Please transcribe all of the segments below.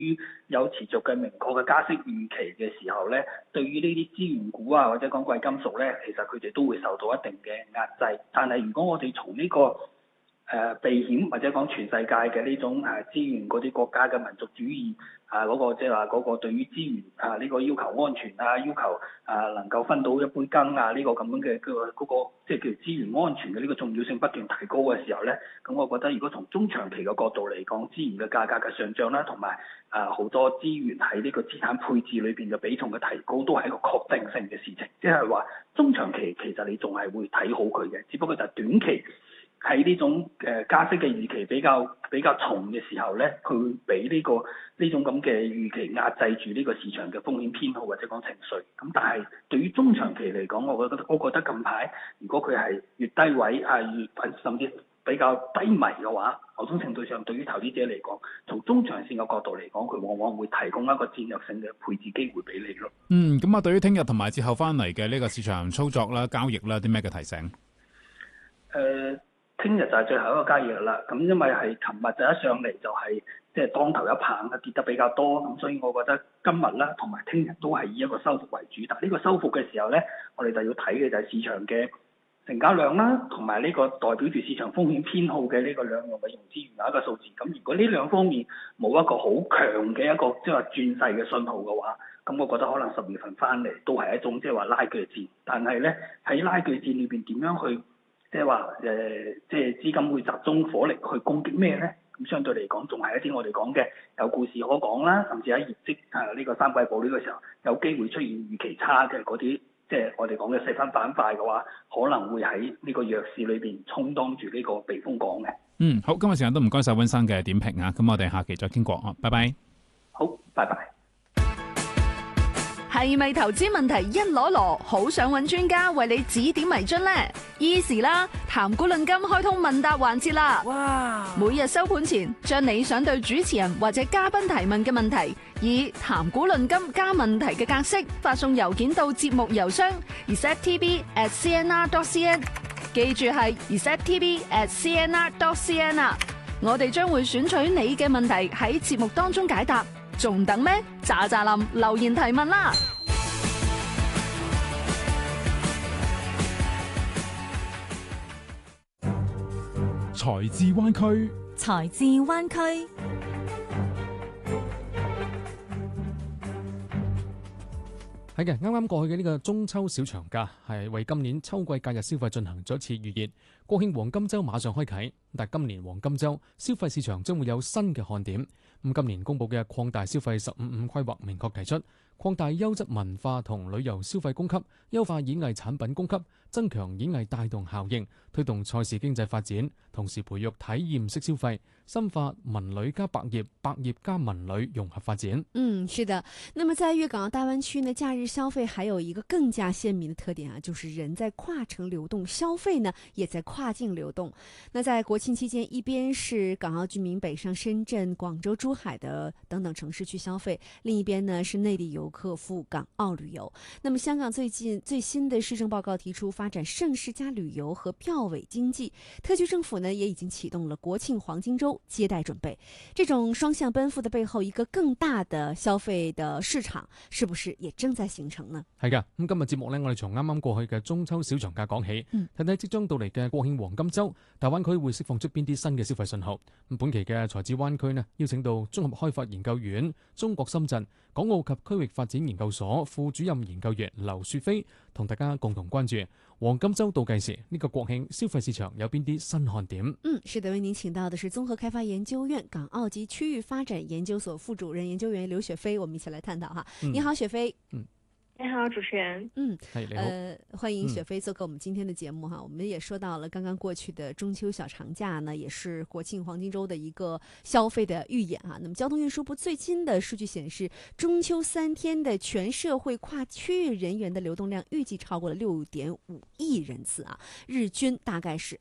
於有持續嘅明確嘅加息預期嘅時候咧，對於呢啲資源股啊或者講貴金屬咧，其實佢哋都會受到一定嘅壓制。但係如果我哋從呢個避險或者講全世界嘅呢種資源嗰啲國家嘅民族主義嗰個即係話嗰個對於資源呢個要求安全要求能夠分到一杯羹呢個咁樣嘅嗰個即係叫資源安全嘅呢個重要性不斷提高嘅時候咧，咁我覺得如果從中長期嘅角度嚟講，資源嘅價格嘅上漲啦，同埋好多資源喺呢個資產配置裏邊嘅比重嘅提高，都係一個確定性嘅事情。即係話中長期其實你仲係會睇好佢嘅，只不過就係短期喺呢種加息嘅預期比較重嘅時候咧，佢會俾呢種咁嘅預期壓制住呢個市場嘅風險偏好或者講情緒。咁但係對於中長期嚟講，我覺得近排如果佢係越低位越甚至比較低迷嘅話，某種程度上對於投資者嚟講，從中長線嘅角度嚟講，佢往往會提供一個戰略性嘅配置機會俾你咯。 咁啊，對於聽日同埋之後翻嚟嘅呢個市場操作啦、交易啦，啲咩嘅提醒？ 聽日就係最後一個交易日啦，咁因為係琴日就一上嚟就係即係當頭一棒跌得比較多，咁所以我覺得今日啦同埋聽日都係以一個收復為主。但係呢個收復嘅時候咧，我哋就要睇嘅就係市場嘅成交量啦，同埋呢個代表住市場風險偏好嘅呢個兩樣嘅融資餘額一個數字。咁如果呢兩方面冇一個好強嘅一個即係話轉勢嘅信號嘅話，咁我覺得可能10月份翻嚟都係一種即係話拉鋸戰。但係咧喺拉鋸戰裏邊點樣去即係話即係資金會集中火力去攻擊咩咧？咁相對嚟講，仲係一啲我哋講嘅有故事可講啦，甚至喺業績呢個三季報呢個時候有機會出現預期差嘅嗰啲，即係我哋講嘅細分板塊嘅話，可能會喺呢個弱市裏邊充當住呢個避風港嘅。 好，今日時間都唔該晒溫生嘅點評啊，咁我哋下期再傾過啊，拜拜。 好，拜拜。 係咪投資問題一籮籮，好想揾專家為你指點迷津呢？Easy 啦，談股論金開通問答環節啦！哇！每日收盤前，將你想對主持人或者嘉賓提問嘅問題，以談股論金加問題嘅格式發送郵件到節目郵箱 resettv@cnr.cn， 記住係 resettv@cnr.cn 啊！我哋將會選取你嘅問題喺節目當中解答。仲等咩？喳喳林留言提問啦！ 財智灣區， 財智灣區。 係嘅，啱啱過去嘅呢個中秋小長假係為今年秋季假日消費進行咗一次預熱。國慶黃金週馬上開啟，但今年黃金週消費市場將會有新嘅看點。咁今年公布嘅擴大消費15+5規劃明確提出，擴大優質文化同旅遊消費供給，優化演藝產品供給，增強演藝帶動效應，推動賽事經濟發展，同時培育體驗式消費，深化文旅加百業，百業加文旅融合發展。 是的。那麼在粵港澳大灣區呢，假日消費還有一個更加鮮明的特點啊，就是人在跨城流動，消費呢也在跨境流動。那在國慶期間，一邊是港澳居民北上深圳、廣州、珠海的等等城市去消費，另一邊呢是內地遊客赴港澳旅遊。那麼香港最新的施政報告提出發展盛事加旅遊和票尾經濟，特區政府呢也已經啟動了國慶黃金週接待準備。這種雙向奔赴的背後，一個更大的消費的市場，是不是也正在形成呢？ 係噶，咁今日節目呢，我哋從啱啱過去嘅中秋小長假講起，睇睇即將到嚟嘅國慶黃金週，大灣區會釋放出邊啲新嘅消費信號。咁本期嘅財智灣區呢，邀請到綜合開發研究院、中國深圳港澳及區域發展研究所副主任研究員劉雪飛，同大家共同關注黃金週倒計時呢個國慶消費市場有邊啲新看點。 是的，為您請到的是綜合開發研究院港澳及區域發展研究所副主任研究員劉雪飛，我們一起來探討哈。你好，雪飛。 你好，主持人。 你好。 歡迎雪飛做客我們今天的節目哈。我們也說到了剛剛過去的中秋小長假呢，也是國慶黃金週的一個消費的預演哈。那麼交通運輸部最新的數據顯示，中秋3天的全社會跨區域人員的流動量預計超過了6.5億人次啊，日均大概是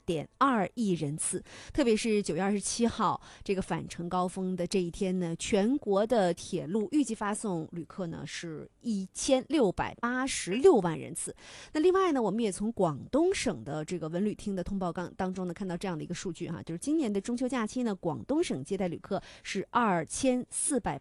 2.2億人次。特別是9月27號這個返程高峰的這一天呢，全國的鐵路預計發送旅客呢是1000 1686万人次。那另外呢，我们也从广东省的这个文旅厅的通报当中呢，看到这样的一个数据哈，就是今年的中秋假期呢，广东省接待旅客是2488